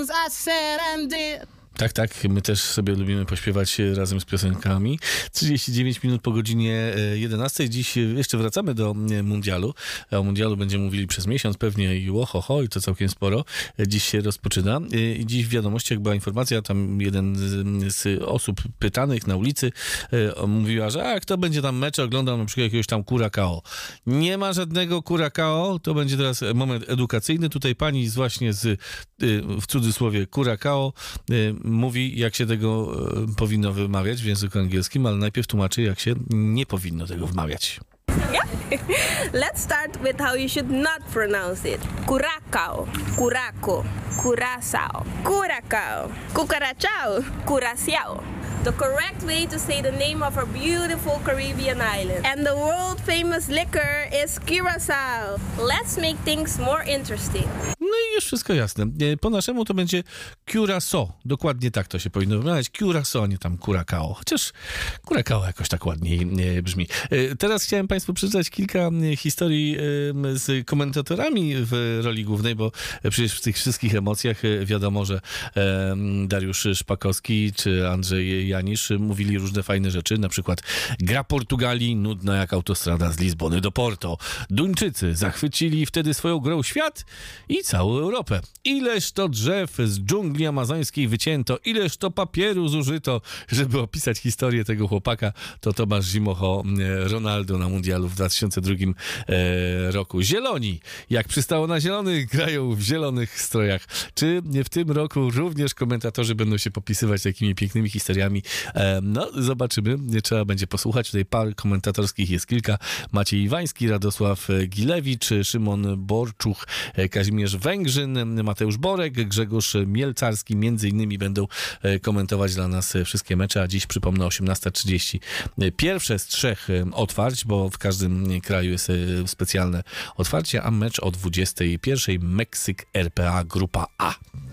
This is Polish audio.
things I said and did. Tak, my też sobie lubimy pośpiewać razem z piosenkami. 39 minut po godzinie 11. Dziś jeszcze wracamy do mundialu. O mundialu będziemy mówili przez miesiąc pewnie i i to całkiem sporo. Dziś się rozpoczyna. I dziś w wiadomościach była informacja, tam jeden z osób pytanych na ulicy mówiła, że kto będzie tam mecze oglądał, na przykład jakiegoś tam Curaçao. Nie ma żadnego Curaçao, to będzie teraz moment edukacyjny. Tutaj pani właśnie w cudzysłowie Curaçao mówi, jak się tego powinno wymawiać w języku angielskim, ale najpierw tłumaczy, jak się nie powinno tego wymawiać. Yeah. Let's start with how you should not pronounce it. Curacao, Curaco, Curaçao, Curacao, Cucarachao, Curaçao. The correct way to say the name of our beautiful Caribbean island. And the world famous liquor is Curaçao. Let's make things more interesting. No i już wszystko jasne. Po naszemu to będzie Curaçao. Dokładnie tak to się powinno wymawiać. Curaçao, nie tam Curaçao. Chociaż Curaçao jakoś tak ładniej brzmi. Teraz chciałem Państwu przeczytać kilka historii z komentatorami w roli głównej, bo przecież w tych wszystkich emocjach wiadomo, że Dariusz Szpakowski czy Andrzej Janisz mówili różne fajne rzeczy. Na przykład gra Portugalii nudna jak autostrada z Lizbony do Porto. Duńczycy zachwycili wtedy swoją grą świat i całą Europę. Ileż to drzew z dżungli amazońskiej wycięto, ileż to papieru zużyto, żeby opisać historię tego chłopaka, to Tomasz Zimocho Ronaldo na mundialu w 2002 roku. Zieloni, jak przystało na zielonych, grają w zielonych strojach. Czy w tym roku również komentatorzy będą się popisywać takimi pięknymi historiami? No, zobaczymy. Trzeba będzie posłuchać. Tutaj par komentatorskich jest kilka. Maciej Iwański, Radosław Gilewicz, Szymon Borczuch, Kazimierz Węgrzyn, Mateusz Borek, Grzegorz Mielcarski między innymi będą komentować dla nas wszystkie mecze, a dziś przypomnę 18:30 pierwsze z 3 otwarć, bo w każdym kraju jest specjalne otwarcie, a mecz o 21:00 Meksyk RPA Grupa A.